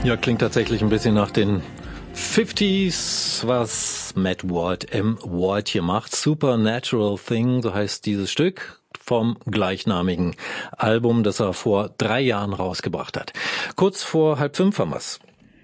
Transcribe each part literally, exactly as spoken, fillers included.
Ja, klingt tatsächlich ein bisschen nach den fünfziger, was Matt Ward im Ward hier macht. Supernatural Thing, so heißt dieses Stück vom gleichnamigen Album, das er vor drei Jahren rausgebracht hat. Kurz vor halb fünf haben wir's.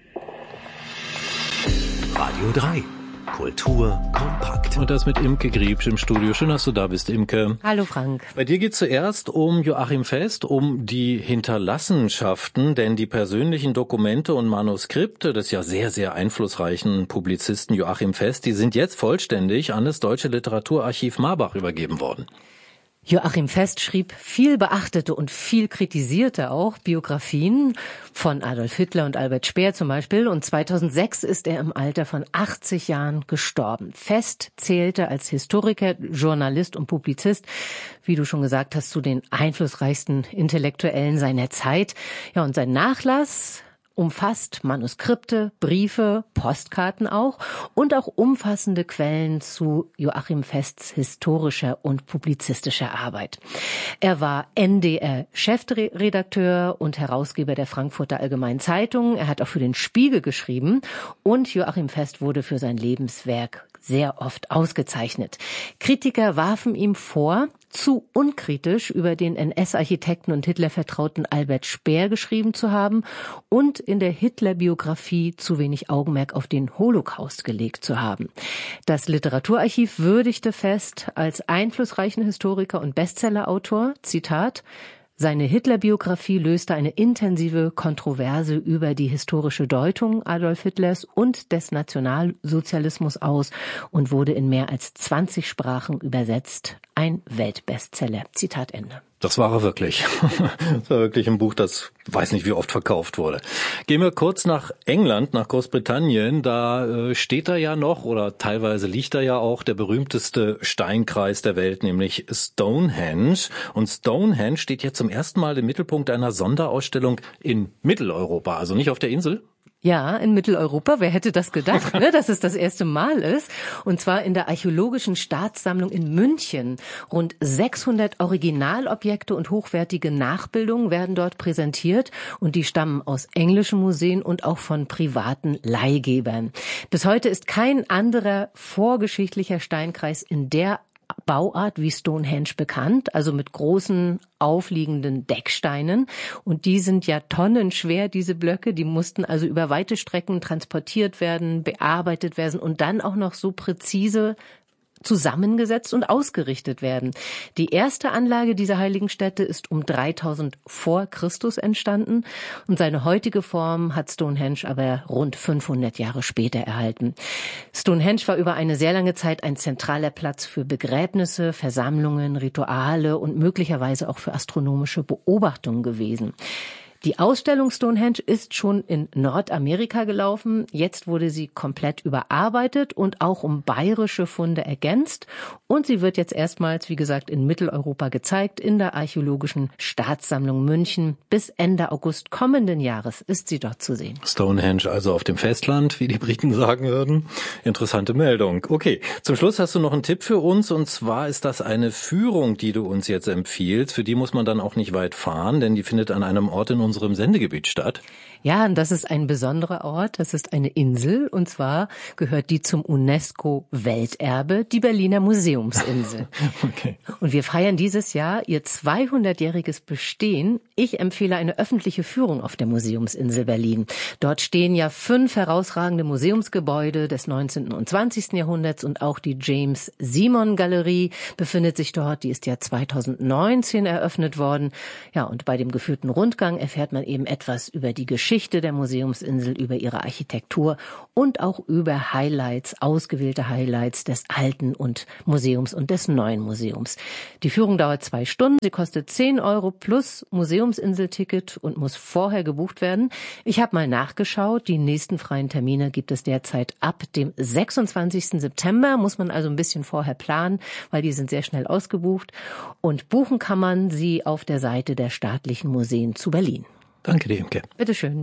Radio drei. Kultur kompakt. Und das mit Imke Griebsch im Studio. Schön, dass du da bist, Imke. Hallo Frank. Bei dir geht es zuerst um Joachim Fest, um die Hinterlassenschaften, denn die persönlichen Dokumente und Manuskripte des ja sehr, sehr einflussreichen Publizisten Joachim Fest, die sind jetzt vollständig an das Deutsche Literaturarchiv Marbach übergeben worden. Joachim Fest schrieb viel beachtete und viel kritisierte auch Biografien von Adolf Hitler und Albert Speer zum Beispiel. Und zweitausendsechs ist er im Alter von achtzig Jahren gestorben. Fest zählte als Historiker, Journalist und Publizist, wie du schon gesagt hast, zu den einflussreichsten Intellektuellen seiner Zeit. Ja, und sein Nachlass umfasst Manuskripte, Briefe, Postkarten auch und auch umfassende Quellen zu Joachim Fests historischer und publizistischer Arbeit. Er war N D R-Chefredakteur und Herausgeber der Frankfurter Allgemeinen Zeitung. Er hat auch für den Spiegel geschrieben und Joachim Fest wurde für sein Lebenswerk sehr oft ausgezeichnet. Kritiker warfen ihm vor, zu unkritisch über den N S-Architekten und Hitler-Vertrauten Albert Speer geschrieben zu haben und in der Hitler-Biografie zu wenig Augenmerk auf den Holocaust gelegt zu haben. Das Literaturarchiv würdigte Fest als einflussreichen Historiker und Bestsellerautor, Zitat, seine Hitler-Biografie löste eine intensive Kontroverse über die historische Deutung Adolf Hitlers und des Nationalsozialismus aus und wurde in mehr als zwanzig Sprachen übersetzt. Ein Weltbestseller. Zitat Ende. Das war er wirklich. Das war wirklich ein Buch, das weiß nicht, wie oft verkauft wurde. Gehen wir kurz nach England, nach Großbritannien. Da äh, steht da ja noch, oder teilweise liegt da ja auch, der berühmteste Steinkreis der Welt, nämlich Stonehenge. Und Stonehenge steht jetzt zum ersten Mal im Mittelpunkt einer Sonderausstellung in Mitteleuropa, also nicht auf der Insel. Ja, in Mitteleuropa. Wer hätte das gedacht, ne, dass es das erste Mal ist? Und zwar in der Archäologischen Staatssammlung in München. Rund sechshundert Originalobjekte und hochwertige Nachbildungen werden dort präsentiert. Und die stammen aus englischen Museen und auch von privaten Leihgebern. Bis heute ist kein anderer vorgeschichtlicher Steinkreis in der Bauart wie Stonehenge bekannt, also mit großen aufliegenden Decksteinen. Und die sind ja tonnenschwer, diese Blöcke. Die mussten also über weite Strecken transportiert werden, bearbeitet werden und dann auch noch so präzise zusammengesetzt und ausgerichtet werden. Die erste Anlage dieser heiligen Stätte ist um dreitausend vor Christus entstanden und seine heutige Form hat Stonehenge aber rund fünfhundert Jahre später erhalten. Stonehenge war über eine sehr lange Zeit ein zentraler Platz für Begräbnisse, Versammlungen, Rituale und möglicherweise auch für astronomische Beobachtungen gewesen. Die Ausstellung Stonehenge ist schon in Nordamerika gelaufen. Jetzt wurde sie komplett überarbeitet und auch um bayerische Funde ergänzt. Und sie wird jetzt erstmals, wie gesagt, in Mitteleuropa gezeigt, in der Archäologischen Staatssammlung München. Bis Ende August kommenden Jahres ist sie dort zu sehen. Stonehenge also auf dem Festland, wie die Briten sagen würden. Interessante Meldung. Okay, zum Schluss hast du noch einen Tipp für uns. Und zwar ist das eine Führung, die du uns jetzt empfiehlst. Für die muss man dann auch nicht weit fahren, denn die findet an einem Ort in unserem Sendegebiet statt. Ja, und das ist ein besonderer Ort. Das ist eine Insel und zwar gehört die zum UNESCO-Welterbe, die Berliner Museumsinsel. Okay. Und wir feiern dieses Jahr ihr zweihundertjähriges Bestehen. Ich empfehle eine öffentliche Führung auf der Museumsinsel Berlin. Dort stehen ja fünf herausragende Museumsgebäude des neunzehnten und zwanzigsten Jahrhunderts und auch die James-Simon-Galerie befindet sich dort. Die ist ja zweitausendneunzehn eröffnet worden. Ja, und bei dem geführten Rundgang erfährt man eben etwas über die Geschichte Geschichte der Museumsinsel, über ihre Architektur und auch über Highlights, ausgewählte Highlights des alten und Museums und des neuen Museums. Die Führung dauert zwei Stunden. Sie kostet zehn Euro plus Museumsinselticket und muss vorher gebucht werden. Ich habe mal nachgeschaut. Die nächsten freien Termine gibt es derzeit ab dem sechsundzwanzigsten September. Muss man also ein bisschen vorher planen, weil die sind sehr schnell ausgebucht. Und buchen kann man sie auf der Seite der Staatlichen Museen zu Berlin. Danke dir, Imke. Bitteschön.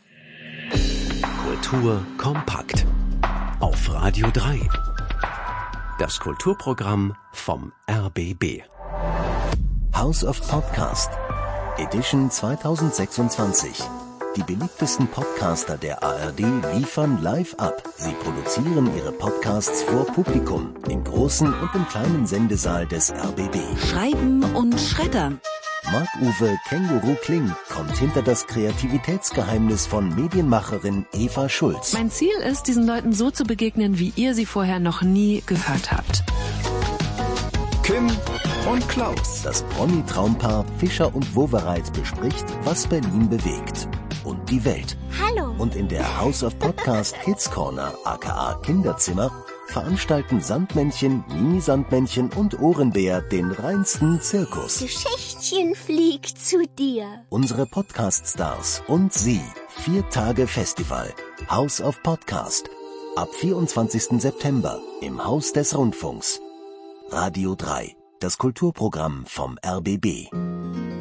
Kultur kompakt. Auf Radio drei. Das Kulturprogramm vom R B B. House of Podcast. Edition zweitausendsechsundzwanzig. Die beliebtesten Podcaster der A R D liefern live ab. Sie produzieren ihre Podcasts vor Publikum im großen und im kleinen Sendesaal des R B B. Schreiben und schreddern. Marc-Uwe Känguru Kling kommt hinter das Kreativitätsgeheimnis von Medienmacherin Eva Schulz. Mein Ziel ist, diesen Leuten so zu begegnen, wie ihr sie vorher noch nie gehört habt. Kim und Klaus. Das Promi-Traumpaar Fischer und Wowereit bespricht, was Berlin bewegt und die Welt. Hallo. Und in der House of Podcast Kids Corner, aka Kinderzimmer, veranstalten Sandmännchen, Mini-Sandmännchen und Ohrenbär den reinsten Zirkus. Geschichtchen fliegt zu dir. Unsere Podcast-Stars und sie. Vier Tage Festival. House of Podcast. Ab vierundzwanzigsten September im Haus des Rundfunks. Radio drei. Das Kulturprogramm vom R B B.